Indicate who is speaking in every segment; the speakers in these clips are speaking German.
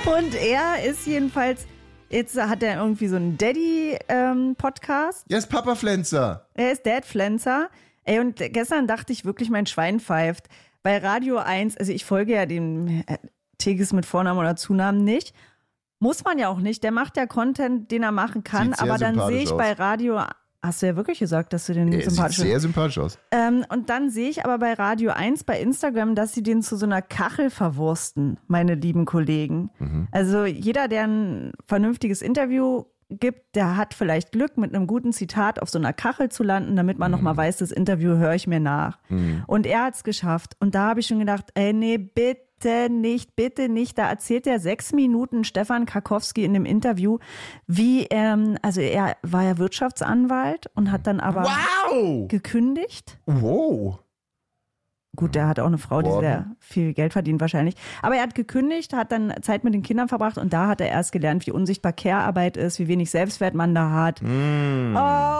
Speaker 1: Und er ist jedenfalls, jetzt hat er irgendwie so einen Daddy-Podcast.
Speaker 2: Er ist Papa Flenzer.
Speaker 1: Er ist Dad Flenzer. Ey, und gestern dachte ich wirklich, mein Schwein pfeift. Bei Radio 1, also ich folge ja dem Tigges mit Vornamen oder Zunamen nicht. Muss man ja auch nicht. Der macht ja Content, den er machen kann. Aber dann sehe ich bei Radio... Hast du ja wirklich gesagt, dass du den sympathisch findest?
Speaker 2: Sieht sehr sympathisch aus.
Speaker 1: Und dann sehe ich aber bei Radio 1 bei Instagram, dass sie den zu so einer Kachel verwursten, meine lieben Kollegen. Mhm. Also jeder, der ein vernünftiges Interview gibt, der hat vielleicht Glück, mit einem guten Zitat auf so einer Kachel zu landen, damit man nochmal weiß, das Interview höre ich mir nach. Mhm. Und er hat es geschafft. Und da habe ich schon gedacht, ey, nee, bitte nicht. Da erzählt der 6 Minuten Stefan Karkowski in dem Interview, wie also er war ja Wirtschaftsanwalt und hat dann aber gekündigt.
Speaker 2: Wow.
Speaker 1: Gut, der hat auch eine Frau, die sehr viel Geld verdient wahrscheinlich. Aber er hat gekündigt, hat dann Zeit mit den Kindern verbracht und da hat er erst gelernt, wie unsichtbar Care-Arbeit ist, wie wenig Selbstwert man da hat. Mm.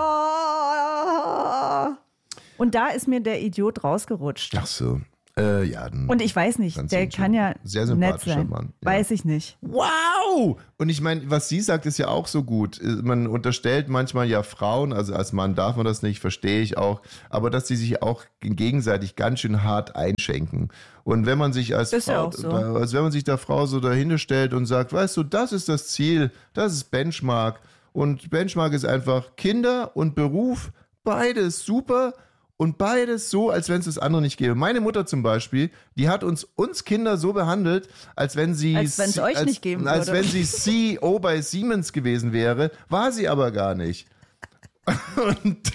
Speaker 1: Oh. Und da ist mir der Idiot rausgerutscht.
Speaker 2: Ach so. Ja,
Speaker 1: und ich weiß nicht, der kann ja
Speaker 2: sehr
Speaker 1: nett sein.
Speaker 2: Mann. Ja.
Speaker 1: Weiß ich nicht.
Speaker 2: Wow! Und ich meine, was sie sagt, ist ja auch so gut. Man unterstellt manchmal ja Frauen, also als Mann darf man das nicht, verstehe ich auch, aber dass sie sich auch gegenseitig ganz schön hart einschenken. Und wenn man sich als Frau,
Speaker 1: so.
Speaker 2: also wenn man sich der Frau so dahinter stellt und sagt, weißt du, das ist das Ziel, das ist Benchmark. Und Benchmark ist einfach Kinder und Beruf, beides super. Und beides so, als wenn es das andere nicht gäbe. Meine Mutter zum Beispiel, die hat uns Kinder so behandelt, als wenn sie
Speaker 1: nicht geben würde.
Speaker 2: Als wenn sie CEO bei Siemens gewesen wäre, war sie aber gar nicht. Und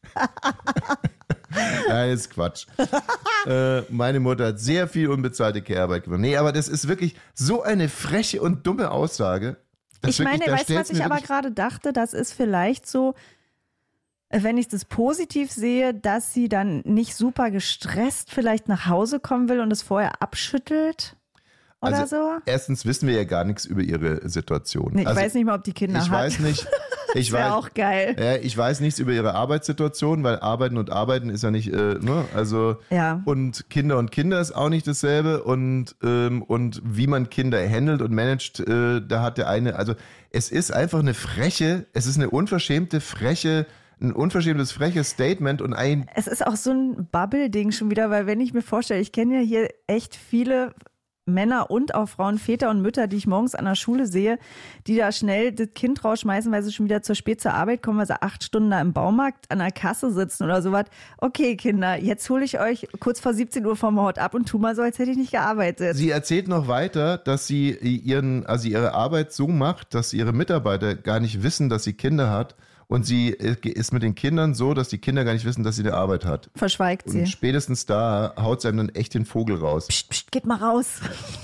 Speaker 2: ja, ist Quatsch. Meine Mutter hat sehr viel unbezahlte Care-Arbeit gemacht. Nee, aber das ist wirklich so eine freche und dumme Aussage.
Speaker 1: Ich meine, weißt du, was ich aber gerade dachte? Das ist vielleicht so, wenn ich das positiv sehe, dass sie dann nicht super gestresst vielleicht nach Hause kommen will und es vorher abschüttelt oder
Speaker 2: also,
Speaker 1: so?
Speaker 2: Erstens wissen wir ja gar nichts über ihre Situation.
Speaker 1: Nee, ich weiß nicht mal, ob die Kinder hat.
Speaker 2: Ich weiß nicht.
Speaker 1: Das wäre auch geil.
Speaker 2: Ja, ich weiß nichts über ihre Arbeitssituation, weil Arbeiten ist ja nicht, ne? Also,
Speaker 1: ja.
Speaker 2: Und Kinder ist auch nicht dasselbe und wie man Kinder handelt und managt, da hat der eine, also es ist einfach eine freche, es ist eine unverschämtes, freches Statement und
Speaker 1: es ist auch so ein Bubble-Ding schon wieder, weil wenn ich mir vorstelle, ich kenne ja hier echt viele Männer und auch Frauen, Väter und Mütter, die ich morgens an der Schule sehe, die da schnell das Kind rausschmeißen, weil sie schon wieder zu spät zur Arbeit kommen, weil sie 8 Stunden da im Baumarkt an der Kasse sitzen oder sowas. Okay, Kinder, jetzt hole ich euch kurz vor 17 Uhr vom Hort ab und tu mal so, als hätte ich nicht gearbeitet.
Speaker 2: Sie erzählt noch weiter, dass sie ihre Arbeit so macht, dass ihre Mitarbeiter gar nicht wissen, dass sie Kinder hat. Und sie ist mit den Kindern so, dass die Kinder gar nicht wissen, dass sie eine Arbeit hat.
Speaker 1: Verschweigt sie.
Speaker 2: Und spätestens da haut sie einem dann echt den Vogel raus.
Speaker 1: Psst, psst, geht mal raus.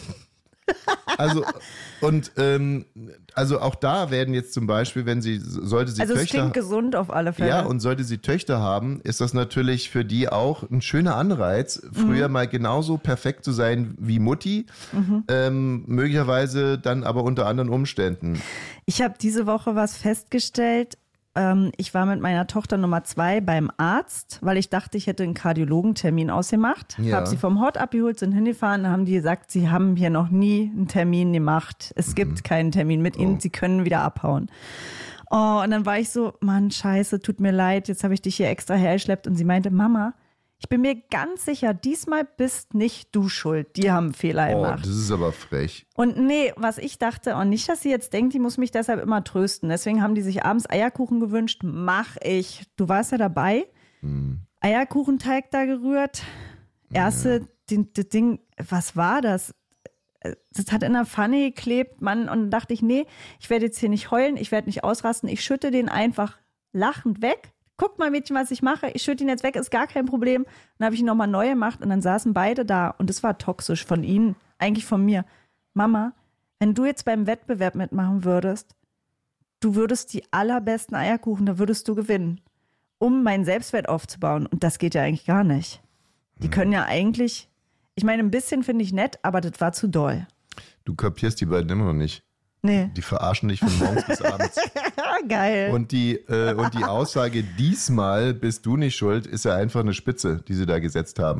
Speaker 2: Also auch da werden jetzt zum Beispiel, sollte sie
Speaker 1: also
Speaker 2: Töchter...
Speaker 1: es klingt gesund auf alle Fälle.
Speaker 2: Ja, und sollte sie Töchter haben, ist das natürlich für die auch ein schöner Anreiz, früher mal genauso perfekt zu sein wie Mutti, möglicherweise dann aber unter anderen Umständen.
Speaker 1: Ich habe diese Woche was festgestellt. Ich war mit meiner Tochter Nummer 2 beim Arzt, weil ich dachte, ich hätte einen Kardiologentermin ausgemacht.
Speaker 2: Ja.
Speaker 1: Habe sie vom Hort abgeholt, sind hingefahren, dann haben die gesagt, sie haben hier noch nie einen Termin gemacht. Es gibt keinen Termin mit ihnen, sie können wieder abhauen. Oh, und dann war ich so, Mann, scheiße, tut mir leid, jetzt habe ich dich hier extra hergeschleppt. Und sie meinte, Mama, ich bin mir ganz sicher, diesmal bist nicht du schuld. Die haben einen Fehler gemacht.
Speaker 2: Oh, das ist aber frech.
Speaker 1: Und nee, was ich dachte, und nicht, dass sie jetzt denkt, die muss mich deshalb immer trösten. Deswegen haben die sich abends Eierkuchen gewünscht. Mach ich. Du warst ja dabei. Eierkuchenteig da gerührt. Das Ding, was war das? Das hat in der Pfanne geklebt, Mann. Und dann dachte ich, nee, ich werde jetzt hier nicht heulen, ich werde nicht ausrasten. Ich schütte den einfach lachend weg. Guck mal, Mädchen, was ich mache. Ich schütte ihn jetzt weg, ist gar kein Problem. Dann habe ich ihn nochmal neu gemacht und dann saßen beide da. Und es war toxisch von ihnen, eigentlich von mir. Mama, wenn du jetzt beim Wettbewerb mitmachen würdest, du würdest die allerbesten Eierkuchen, da würdest du gewinnen, um meinen Selbstwert aufzubauen. Und das geht ja eigentlich gar nicht. Die können ja eigentlich, ich meine, ein bisschen finde ich nett, aber das war zu doll.
Speaker 2: Du kapierst die beiden immer noch nicht.
Speaker 1: Nee.
Speaker 2: Die verarschen dich von morgens bis abends.
Speaker 1: Geil.
Speaker 2: Und die Aussage, diesmal bist du nicht schuld, ist ja einfach eine Spitze, die sie da gesetzt haben.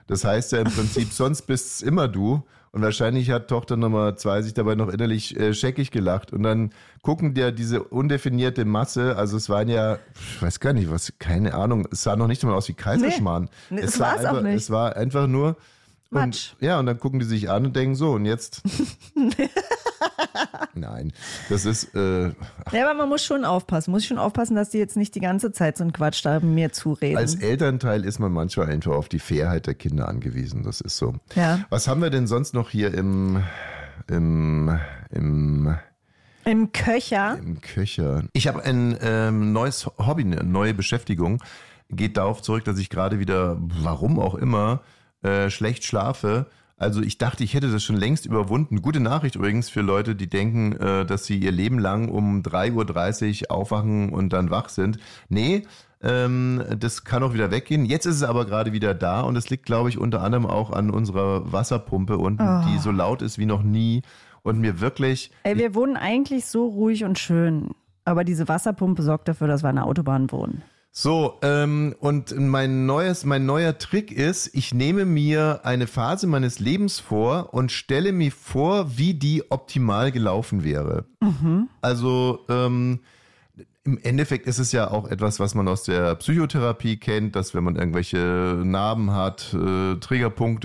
Speaker 2: Das heißt ja im Prinzip, sonst bist es immer du. Und wahrscheinlich hat Tochter Nummer 2 sich dabei noch innerlich scheckig gelacht. Und dann gucken dir diese undefinierte Masse, also es waren ja, ich weiß gar nicht, was, keine Ahnung, es sah noch nicht mal aus wie Kaiserschmarrn.
Speaker 1: Nee, es war es auch nicht.
Speaker 2: Es war einfach nur
Speaker 1: Matsch.
Speaker 2: Und dann gucken die sich an und denken so, und jetzt? Nein, das ist...
Speaker 1: Ja, aber man muss schon aufpassen, dass die jetzt nicht die ganze Zeit so einen Quatsch da mir zureden.
Speaker 2: Als Elternteil ist man manchmal einfach auf die Fairheit der Kinder angewiesen, das ist so.
Speaker 1: Ja.
Speaker 2: Was haben wir denn sonst noch hier im
Speaker 1: Köcher?
Speaker 2: Im Köcher. Ich habe ein neues Hobby, eine neue Beschäftigung. Geht darauf zurück, dass ich gerade wieder, warum auch immer, schlecht schlafe. Also ich dachte, ich hätte das schon längst überwunden. Gute Nachricht übrigens für Leute, die denken, dass sie ihr Leben lang um 3:30 Uhr aufwachen und dann wach sind. Nee, das kann auch wieder weggehen. Jetzt ist es aber gerade wieder da und es liegt, glaube ich, unter anderem auch an unserer Wasserpumpe unten, die so laut ist wie noch nie und mir wirklich...
Speaker 1: Wir wohnen eigentlich so ruhig und schön, aber diese Wasserpumpe sorgt dafür, dass wir an der Autobahn wohnen.
Speaker 2: So, und mein neuer Trick ist, ich nehme mir eine Phase meines Lebens vor und stelle mir vor, wie die optimal gelaufen wäre. Mhm. Also im Endeffekt ist es ja auch etwas, was man aus der Psychotherapie kennt, dass wenn man irgendwelche Narben hat, Triggerpunkte